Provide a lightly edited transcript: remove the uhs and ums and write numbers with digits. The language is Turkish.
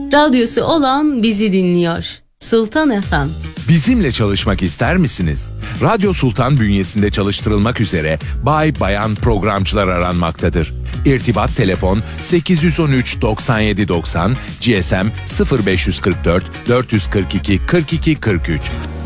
Radyosu olan bizi dinliyor. Sultan FM. Bizimle çalışmak ister misiniz? Radyo Sultan bünyesinde çalıştırılmak üzere bay bayan programcılar aranmaktadır. İrtibat telefon 813 97 90, GSM 0544 442 42 43.